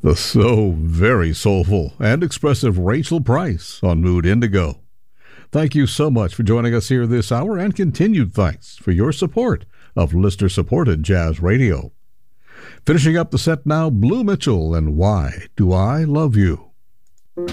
The so very soulful and expressive Rachel Price on Mood Indigo. Thank you so much for joining us here this hour, and continued thanks for your support of listener-supported jazz radio. Finishing up the set now, Blue Mitchell and Why Do I Love You?